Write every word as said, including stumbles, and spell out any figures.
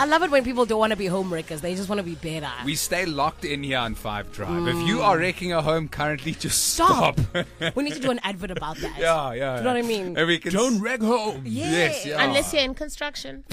I love it when people don't want to be home wreckers. They just want to be better. We stay locked in here on Five Drive. Mm. If you are wrecking a home currently, just stop. stop. We need to do an advert about that. Yeah, yeah. Do you know what I mean? And we can Don't wreck home. Yeah. Yes, yeah. Unless you're in construction.